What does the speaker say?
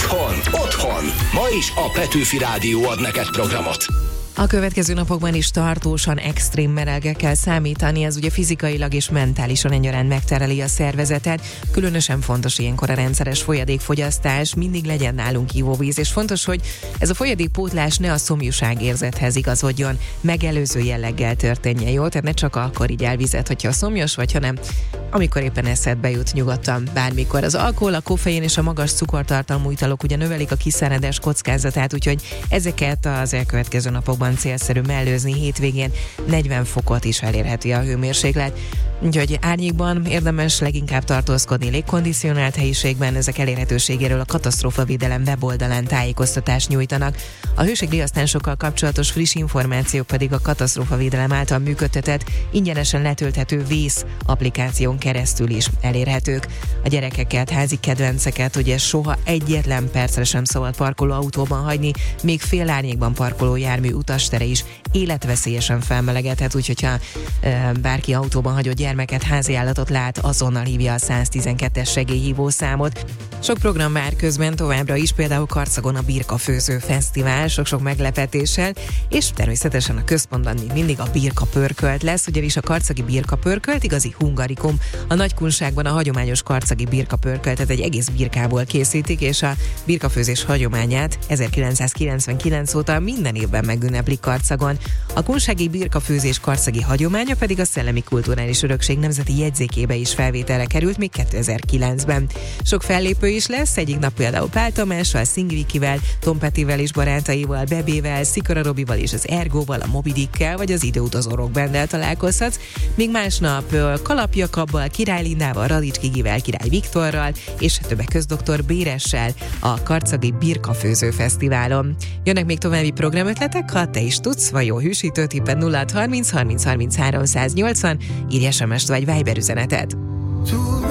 Otthon. Ma is a Petőfi Rádió ad neked programot. A következő napokban is tartósan extrém melegre kell számítani, ez ugye fizikailag és mentálisan egyaránt megtereli a szervezetet. Különösen fontos ilyenkor a rendszeres folyadékfogyasztás, mindig legyen nálunk ivóvíz, és fontos, hogy ez a folyadékpótlás ne a szomjúságérzethez igazodjon, megelőző jelleggel történjen, jó? Tehát ne csak akkor így elvizet, hogyha szomjas vagy, hanem amikor éppen eszedbe jut, nyugodtan bármikor. Az alkohol, a koffein és a magas cukortartalmú italok ugye növelik a kiszáradás kockázatát, úgyhogy ezeket az elkövetkező napokban célszerű mellőzni, hétvégén 40 fokot is elérheti a hőmérséklet. Úgyhogy árnyékban érdemes leginkább tartózkodni légkondicionált helyiségben, ezek elérhetőségéről a katasztrófavédelem weboldalán tájékoztatást nyújtanak. A hőségriasztásokkal kapcsolatos friss információk pedig a katasztrófavédelem által működtetett, ingyenesen letölthető Vész applikáción keresztül is elérhetők. A gyerekeket, házi kedvenceket ugye soha egyetlen percre sem szabad parkoló autóban hagyni, még fél árnyékban parkoló jármű utastere is életveszélyesen felmelegedhet, úgyhogy ha bárki autóban hagyott gyermeket, háziállatot lát, azonnal hívja a 112-es segélyhívó számot. Sok program vár közben továbbra is, például Karcagon a Birkafőző Fesztivál, sok-sok meglepetéssel, és természetesen a központban még mindig a birkapörkölt lesz, ugyanis a karcagi birkapörkölt igazi hungarikum. A Nagykunságban a hagyományos karcagi birkapörköltet egy egész birkából készítik, és a birkafőzés hagyományát 1999 óta minden évben megünneplik Karcagon. A kunsági birkafőzés karcagi hagyománya pedig a Szellemi Kulturális Örökség nemzeti jegyzékébe is felvételre került még 2009-ben. Sok fellépő is lesz, egyik nap például Pál Tamással, Szing Vikivel, Tom Petivel és barátaival, Bebével, Szikora Robival és az Ergóval, a Moby Dickkel vagy az Időutazó Rock Banddel találkozhatsz, míg másnap Kalap Jakabbal, Király Lindával, Radics Gigivel, Király Viktorral és többek között Dr. Béressel a Karcagi Birkafőző Fesztiválon. Jönnek még további programötletek, ha te is tudsz, vagy jó hűsítő tippet 0630 30 30 30 380, írj SMS-t vagy Viber üzenetet.